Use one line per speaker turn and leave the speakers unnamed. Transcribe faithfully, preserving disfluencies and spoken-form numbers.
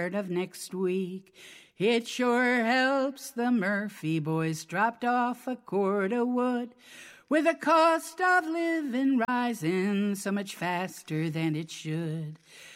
of next week. It sure helps the Murphy boys dropped off a cord of wood, with the cost of living rising so much faster than it should.